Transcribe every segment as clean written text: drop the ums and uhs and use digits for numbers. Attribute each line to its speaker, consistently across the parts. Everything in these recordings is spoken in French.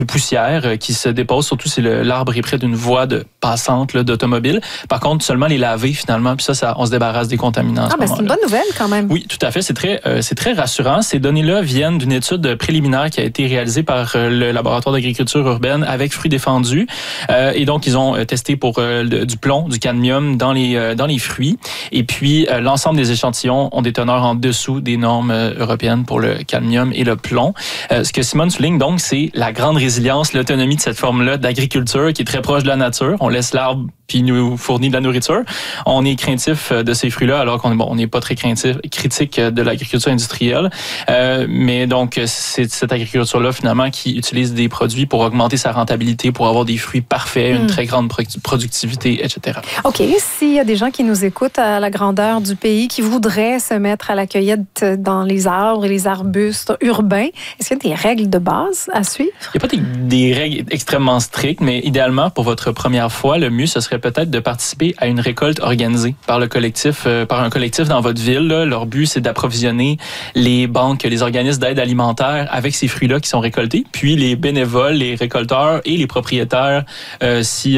Speaker 1: poussière qui se dépose, surtout si l'arbre est près d'une voie passante là, d'automobile. Par contre, seulement les laver finalement, puis ça, on se débarrasse des contaminants.
Speaker 2: C'est une bonne nouvelle quand même.
Speaker 1: Oui, tout à fait. C'est très rassurant. Ces données-là viennent d'une étude préliminaire qui a été réalisée par le laboratoire d'agriculture urbaine avec fruits défendus. Et donc, ils ont testé pour du plomb, du cadmium dans les fruits. Et puis, l'ensemble des échantillons ont des teneurs en dessous des normes européennes pour le cadmium et le plomb. Ce que Simone souligne donc, c'est la grande résilience, l'autonomie de cette forme-là d'agriculture qui est très proche de la nature. On laisse l'arbre puis nous fournit de la nourriture. On est craintif de ces fruits-là, alors qu'on n'est pas très critique de l'agriculture industrielle. Mais donc, c'est cette agriculture-là, finalement, qui utilise des produits pour augmenter sa rentabilité, pour avoir des fruits parfaits, une très grande productivité, etc.
Speaker 2: OK. S'il y a des gens qui nous écoutent à la grandeur du pays, qui voudraient se mettre à la cueillette dans les arbres et les arbustes urbains, est-ce qu'il y a des règles de base à suivre?
Speaker 1: Il n'y a pas des règles extrêmement strictes, mais idéalement, pour votre première fois, le mieux, ce serait peut-être de participer à une récolte organisée par un collectif dans votre ville. Là. Leur but, c'est d'approvisionner les banques, les organismes d'aide alimentaire avec ces fruits-là qui sont récoltés. Puis les bénévoles, les récolteurs et les propriétaires, si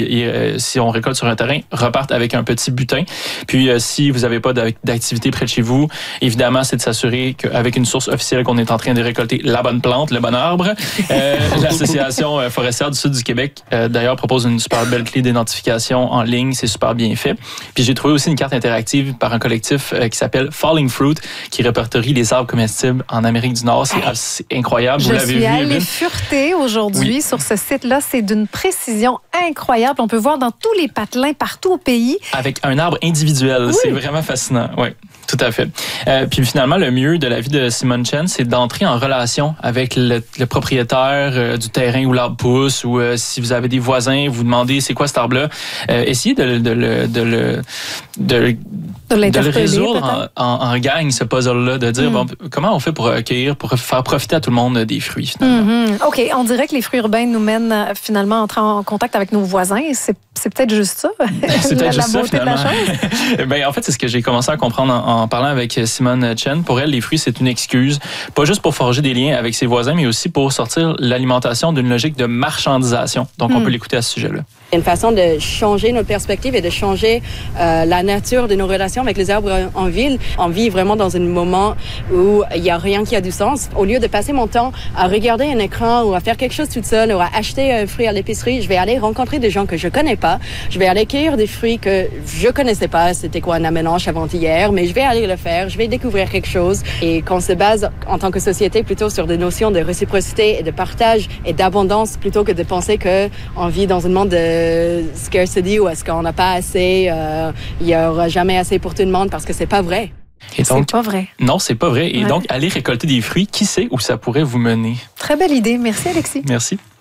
Speaker 1: on récolte sur un terrain, repartent avec un petit butin. Puis si vous n'avez pas d'activité près de chez vous, évidemment, c'est de s'assurer qu'avec une source officielle qu'on est en train de récolter la bonne plante, le bon arbre. L'Association forestière du Sud du Québec, d'ailleurs, propose une super belle clé d'identification en ligne, c'est super bien fait. Puis j'ai trouvé aussi une carte interactive par un collectif qui s'appelle Falling Fruit, qui répertorie les arbres comestibles en Amérique du Nord. C'est incroyable. Vous l'avez vu,
Speaker 2: Je suis allée fureter aujourd'hui sur ce site-là. C'est d'une précision incroyable. On peut voir dans tous les patelins partout au pays.
Speaker 1: Avec un arbre individuel. Oui. C'est vraiment fascinant. Oui. Tout à fait. Puis finalement, le mieux de la vie de Simone Chen, c'est d'entrer en relation avec le propriétaire du terrain où l'arbre pousse, ou si vous avez des voisins, vous demandez c'est quoi cet arbre-là. Essayez de le résoudre en gang, ce puzzle-là, de dire bon, comment on fait pour accueillir, pour faire profiter à tout le monde des fruits, finalement.
Speaker 2: OK, on dirait que les fruits urbains nous mènent finalement à entrer en contact avec nos voisins. C'est peut-être juste ça,
Speaker 1: c'est peut-être
Speaker 2: la
Speaker 1: juste
Speaker 2: beauté
Speaker 1: ça,
Speaker 2: de la chose.
Speaker 1: Ben, en fait, c'est ce que j'ai commencé à comprendre en parlant avec Simone Chen. Pour elle, les fruits, c'est une excuse, pas juste pour forger des liens avec ses voisins, mais aussi pour sortir l'alimentation d'une logique de marchandisation. Donc, on peut l'écouter à ce sujet-là.
Speaker 3: Une façon de changer nos perspectives et de changer la nature de nos relations avec les arbres en ville. On vit vraiment dans un moment où il n'y a rien qui a du sens. Au lieu de passer mon temps à regarder un écran ou à faire quelque chose toute seule ou à acheter un fruit à l'épicerie, je vais aller rencontrer des gens que je connais pas. Je vais aller cueillir des fruits que je connaissais pas. C'était quoi un amenanche avant-hier, mais je vais aller le faire. Je vais découvrir quelque chose. Et qu'on se base en tant que société plutôt sur des notions de réciprocité et de partage et d'abondance plutôt que de penser que on vit dans un monde de scarcity ou est-ce qu'on n'a pas assez, il n'y aura jamais assez pour tout le monde parce que c'est pas vrai.
Speaker 1: Et donc,
Speaker 2: c'est pas vrai.
Speaker 1: Non, c'est pas vrai. Et donc, aller récolter des fruits, qui sait où ça pourrait vous mener?
Speaker 2: Très belle idée. Merci, Alexis.
Speaker 1: Merci.